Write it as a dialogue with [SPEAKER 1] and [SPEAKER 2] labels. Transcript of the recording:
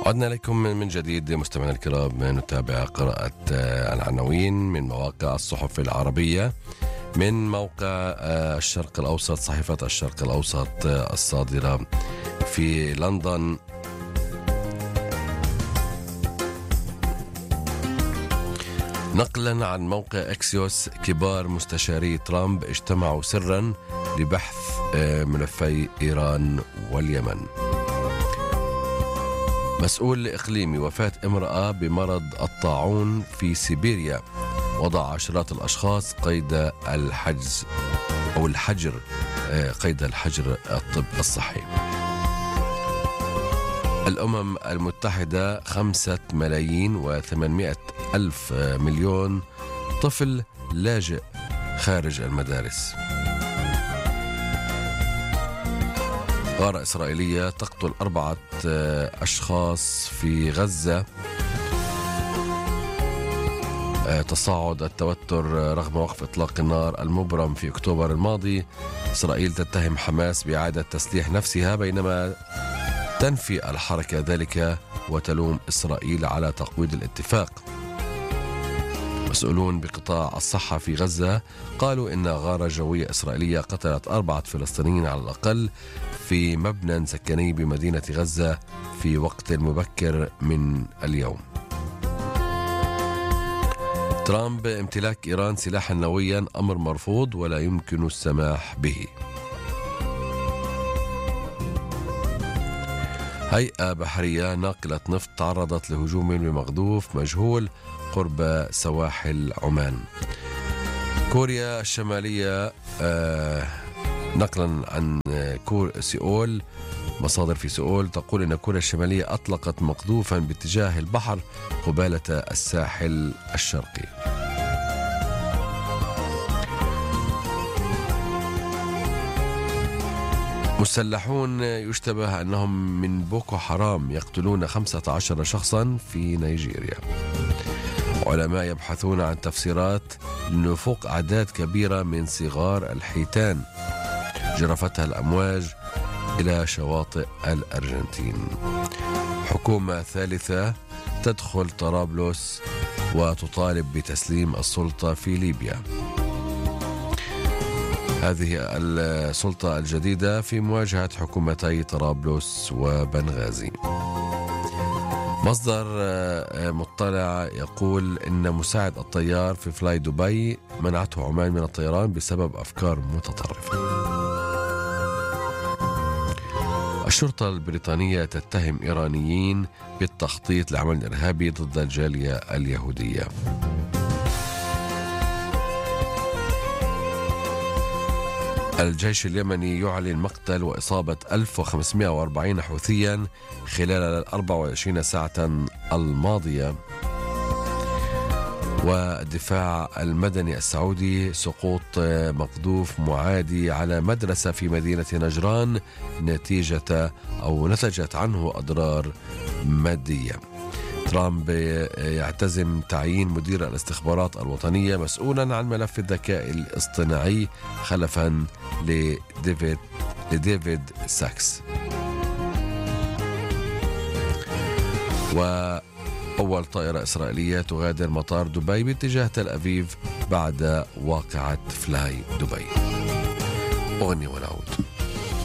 [SPEAKER 1] عدنا لكم من جديد مستمعينا الكرام، نتابع قراءة العناوين من مواقع الصحف العربية من موقع الشرق الأوسط، صحيفة الشرق الأوسط الصادرة في لندن. نقلا عن موقع اكسيوس، كبار مستشاري ترامب اجتمعوا سرا لبحث ملفي إيران واليمن. مسؤول إقليمي، وفاة امرأة بمرض الطاعون في سيبيريا، وضع عشرات الأشخاص قيد الحجز أو الحجر قيد الحجر الطب الصحي. الأمم المتحدة 5,800,000 طفل لاجئ خارج المدارس. غارة إسرائيلية تقتل 4 أشخاص في غزة. تصاعد التوتر رغم وقف إطلاق النار المبرم في أكتوبر الماضي. إسرائيل تتهم حماس بإعادة تسليح نفسها، بينما تنفي الحركة ذلك وتلوم إسرائيل على تقويض الاتفاق. مسؤولون بقطاع الصحة في غزة قالوا إن غارة جوية إسرائيلية قتلت 4 فلسطينيين على الأقل في مبنى سكني بمدينة غزة في وقت مبكر من اليوم. ترامب: امتلاك إيران سلاحا نوويا أمر مرفوض ولا يمكن السماح به. هيئة بحرية ناقلة نفط تعرضت لهجوم بمقذوف مجهول قرب سواحل عمان. كوريا الشمالية نقلا عن سيول، مصادر في سيول تقول أن كوريا الشمالية أطلقت مقذوفا باتجاه البحر قبالة الساحل الشرقي. مسلحون يشتبه أنهم من بوكو حرام يقتلون 15 شخصا في نيجيريا. علماء يبحثون عن تفسيرات لنفوق أعداد كبيرة من صغار الحيتان جرفتها الأمواج إلى شواطئ الأرجنتين. حكومة ثالثة تدخل طرابلس وتطالب بتسليم السلطة في ليبيا. هذه السلطة الجديدة في مواجهة حكومتي طرابلس وبنغازي. مصدر مطلع يقول إن مساعد الطيار في فلاي دبي منعته عمان من الطيران بسبب أفكار متطرفة. الشرطة البريطانية تتهم إيرانيين بالتخطيط لعمل إرهابي ضد الجالية اليهودية. الجيش اليمني يعلن مقتل وإصابة 1540 حوثيا خلال 24 ساعة الماضية. والدفاع المدني السعودي: سقوط مقذوف معادي على مدرسة في مدينة نجران نتجت عنه أضرار مادية. ترامب يعتزم تعيين مدير الاستخبارات الوطنية مسؤولا عن ملف الذكاء الاصطناعي خلفا لديفيد ساكس. وأول طائرة إسرائيلية تغادر مطار دبي باتجاه تل أبيب بعد واقعة فلاي دبي. أغني ونعود.